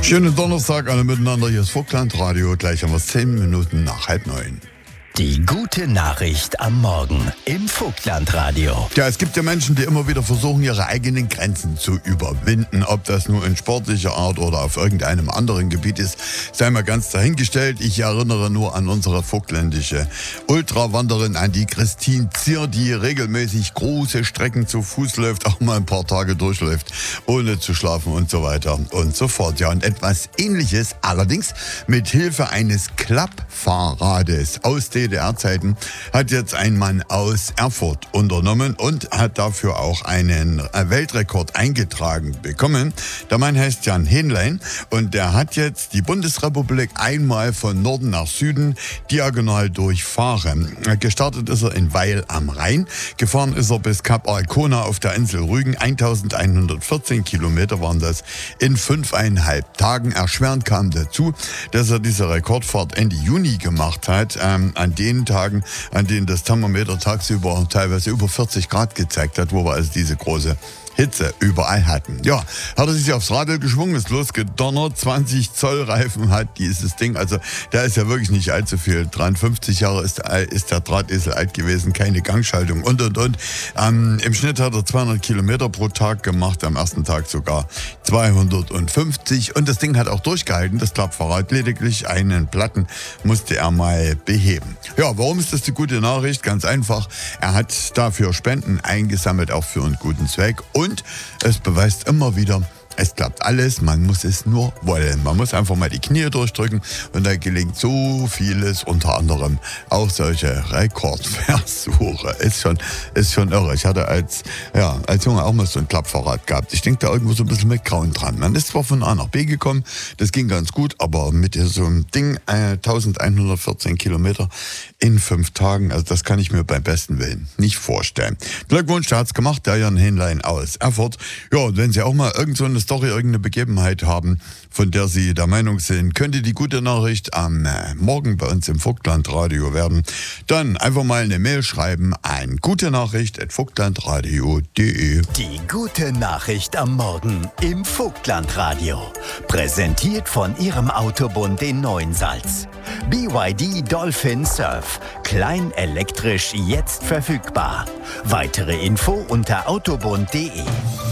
Schönen Donnerstag alle miteinander, hier ist Vogtland Radio, gleich haben wir 10 Minuten nach 8:30. Die gute Nachricht am Morgen im Vogtland-Radio. Ja, es gibt ja Menschen, die immer wieder versuchen, ihre eigenen Grenzen zu überwinden. Ob das nur in sportlicher Art oder auf irgendeinem anderen Gebiet ist, sei mal ganz dahingestellt. Ich erinnere nur an unsere vogtländische Ultrawanderin, an die Christine Zier, die regelmäßig große Strecken zu Fuß läuft, auch mal ein paar Tage durchläuft, ohne zu schlafen und so weiter und so fort. Ja, und etwas Ähnliches, allerdings mit Hilfe eines Klappfahrrades aus DDR-Zeiten, hat jetzt ein Mann aus Erfurt unternommen und hat dafür auch einen Weltrekord eingetragen bekommen. Der Mann heißt Jan Hähnlein und der hat jetzt die Bundesrepublik einmal von Norden nach Süden diagonal durchfahren. Gestartet ist er in Weil am Rhein, gefahren ist er bis Kap Arkona auf der Insel Rügen. 1114 Kilometer waren das in 5,5 Tagen. Erschwerend kam dazu, dass er diese Rekordfahrt Ende Juni gemacht hat, an den Tagen, an denen das Thermometer tagsüber teilweise über 40 Grad gezeigt hat, wo wir also diese große Hitze überall hatten. Ja, hat er sich aufs Radl geschwungen, ist losgedonnert, 20 Zoll Reifen hat dieses Ding, also da ist ja wirklich nicht allzu viel dran. 50 Jahre ist der Drahtesel alt gewesen, keine Gangschaltung und. Im Schnitt hat er 200 Kilometer pro Tag gemacht, am ersten Tag sogar 250 und das Ding hat auch durchgehalten, das Klappfahrrad. Lediglich einen Platten musste er mal beheben. Ja, warum ist das die gute Nachricht? Ganz einfach, er hat dafür Spenden eingesammelt, auch für einen guten Zweck. Und es beweist immer wieder, es klappt alles, man muss es nur wollen. Man muss einfach mal die Knie durchdrücken und da gelingt so vieles, unter anderem auch solche Rekordversuche. Ist schon irre. Ich hatte als Junge auch mal so ein Klappfahrrad gehabt. Ich denke da irgendwo so ein bisschen mit Grauen dran. Man ist zwar von A nach B gekommen, das ging ganz gut, aber mit so einem Ding 1114 Kilometer in 5 Tagen, also das kann ich mir beim besten Willen nicht vorstellen. Glückwunsch, der hat's gemacht, der Jan Hähnlein aus Erfurt. Ja, und wenn Sie auch mal irgend so eine Story, irgendeine Begebenheit haben, von der Sie der Meinung sind, könnte die gute Nachricht am Morgen bei uns im Vogtland-Radio werden, dann einfach mal eine Mail schreiben an gutenachricht@vogtlandradio.de. Die gute Nachricht am Morgen im Vogtland-Radio. Präsentiert von Ihrem Autobund in Neuensalz. BYD Dolphin Surf. Klein elektrisch, jetzt verfügbar. Weitere Info unter autobund.de.